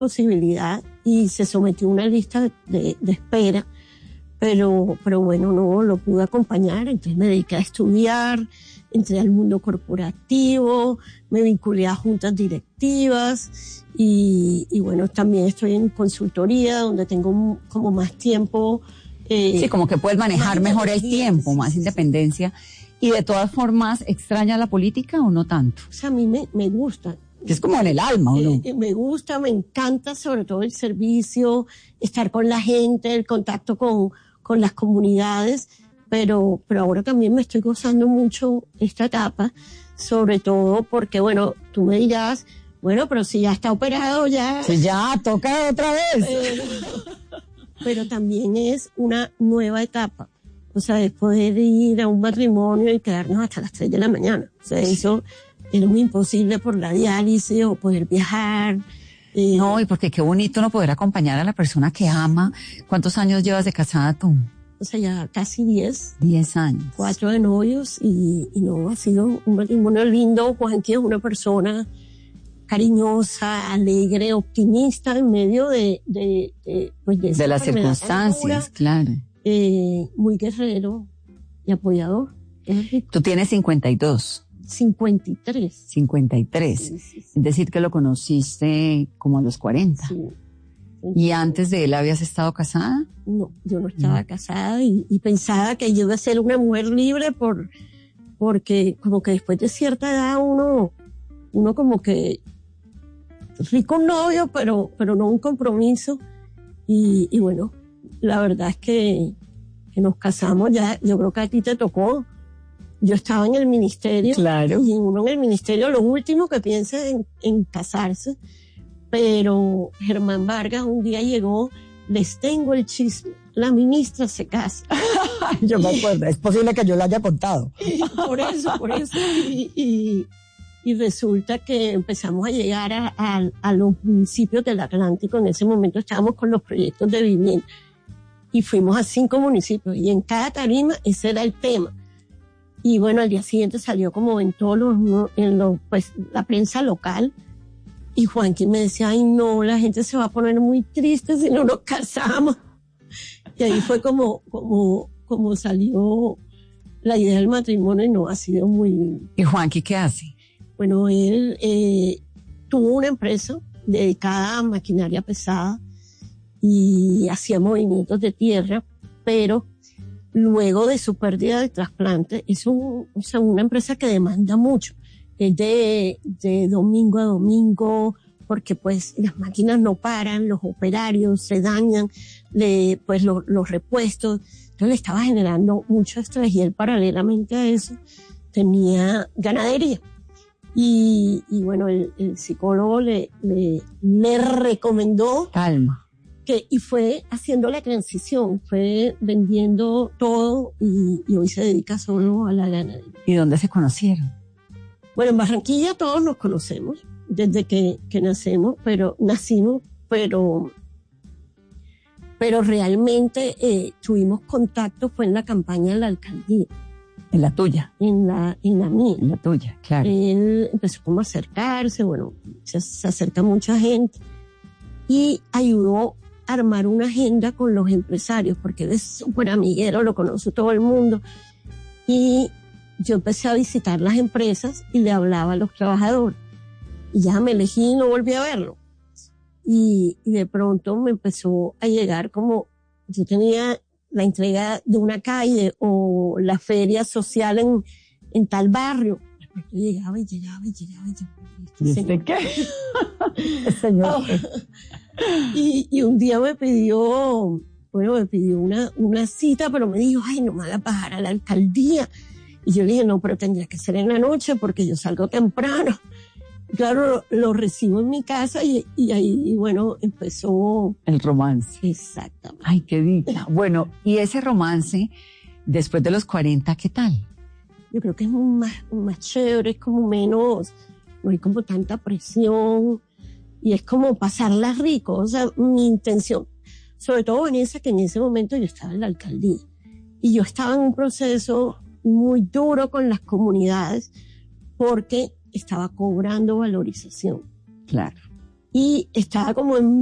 posibilidad y se sometió a una lista de espera, pero bueno, no lo pude acompañar, entonces me dediqué a estudiar, entré al mundo corporativo, me vinculé a juntas directivas y bueno, también estoy en consultoría donde tengo como más tiempo. Sí, como que puedes manejar mejor el tiempo, más independencia. ¿Y de todas formas extraña la política o no tanto? O sea, a mí me gusta. Es como en el alma, ¿o no? Me gusta, me encanta sobre todo el servicio, estar con la gente, el contacto con las comunidades, pero ahora también me estoy gozando mucho esta etapa, sobre todo porque, bueno, tú me dirás, bueno, pero si ya está operado ya... Si ya toca otra vez. Pero también es una nueva etapa. O sea, es poder ir a un matrimonio y quedarnos hasta las 3 de la mañana. O sea, eso era muy imposible por la diálisis o poder viajar. No, y porque qué bonito no poder acompañar a la persona que ama. ¿Cuántos años llevas de casada tú? O sea, ya casi 10. 10 años. 4 de novios y no, ha sido un matrimonio lindo. Juanqui es una persona cariñosa, alegre, optimista en medio de las circunstancias, claro. Muy guerrero y apoyador. Tú tienes 52. 53. 53. Sí. Es decir, que lo conociste como a los 40. Sí. ¿Y antes de él habías estado casada? No, yo no estaba casada y pensaba que yo iba a ser una mujer libre porque como que después de cierta edad uno como que rico un novio, pero no un compromiso. Y bueno, la verdad es que nos casamos ya, yo creo que a ti te tocó. Yo estaba en el ministerio. Claro. Y uno en el ministerio lo último que piensa es en casarse. Pero Germán Vargas un día llegó, les tengo el chisme, la ministra se casa. Yo me acuerdo, es posible que yo lo haya contado. Por eso. Y resulta que empezamos a llegar a los municipios del Atlántico. En ese momento estábamos con los proyectos de vivienda. Y fuimos a 5 municipios. Y en cada tarima ese era el tema. Y bueno, al día siguiente salió como en todos pues la prensa local. Y Juanqui me decía, ay no, la gente se va a poner muy triste si no nos casamos. Y ahí fue como salió la idea del matrimonio y no ha sido muy... ¿Y Juanqui qué hace? Bueno, él tuvo una empresa dedicada a maquinaria pesada y hacía movimientos de tierra, pero luego de su pérdida de trasplante, es una empresa que demanda mucho. Es de domingo a domingo, porque pues las máquinas no paran, los operarios se dañan, pues los repuestos. Entonces le estaba generando mucho estrés y él paralelamente a eso tenía ganadería. Y bueno, el psicólogo le recomendó... Calma. Y fue haciendo la transición, fue vendiendo todo y hoy se dedica solo a la ganadería. ¿Y dónde se conocieron? Bueno, en Barranquilla todos nos conocemos desde que nacimos, pero realmente tuvimos contacto fue en la campaña de la alcaldía. ¿En la tuya? En la mía. En la tuya, claro. Él empezó como a acercarse, bueno, se acerca mucha gente y ayudó a armar una agenda con los empresarios, porque él es súper amiguero, lo conoce todo el mundo. Y yo empecé a visitar las empresas y le hablaba a los trabajadores. Y ya me elegí y no volví a verlo. Y de pronto me empezó a llegar como, yo tenía la entrega de una calle o la feria social en tal barrio. Yo llegaba. ¿Viste qué? Señor. Y un día me pidió una cita, pero me dijo, ay, no me hagas bajar a la alcaldía. Y yo le dije, no, pero tendría que ser en la noche porque yo salgo temprano. Claro, lo recibo en mi casa y ahí, bueno, empezó... El romance. Exactamente. Ay, qué dicha. Bueno, y ese romance, después de los 40, ¿qué tal? Yo creo que es más chévere, es como menos, no hay como tanta presión y es como pasarla rico. O sea, mi intención, sobre todo Vanessa, que en ese momento yo estaba en la alcaldía y yo estaba en un proceso muy duro con las comunidades porque estaba cobrando valorización. Claro. y estaba como en